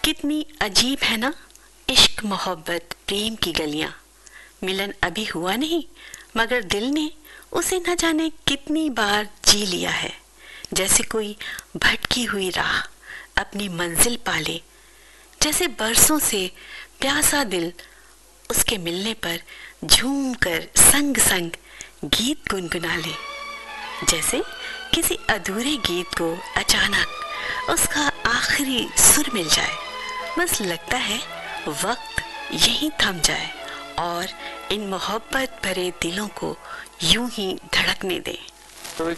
कितनी अजीब है ना, इश्क मोहब्बत प्रेम की गलियां। मिलन अभी हुआ नहीं, मगर दिल ने उसे न जाने कितनी बार जी लिया है। जैसे कोई भटकी हुई राह अपनी मंजिल पाले, जैसे बरसों से प्यासा दिल उसके मिलने पर झूम कर संग संग गीत गुनगुना ले। जैसे किसी अधूरे गीत को अचानक उसका आखिरी सुर मिल जाए, बस लगता है वक्त यहीं थम जाए और इन मोहब्बत भरे दिलों को यूं ही धड़कने दे।